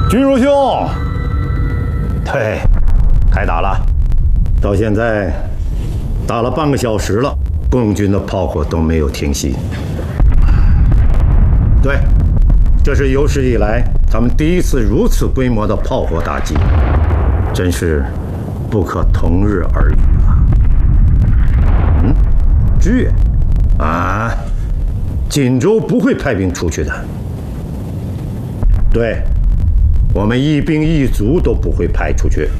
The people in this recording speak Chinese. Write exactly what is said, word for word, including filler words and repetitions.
君如兄，对，开打了。到现在打了半个小时了，共军的炮火都没有停息。对，这是有史以来他们第一次如此规模的炮火打击，真是不可同日而语啊！嗯，支援啊，锦州不会派兵出去的。对。 我们一兵一卒都不会派出去。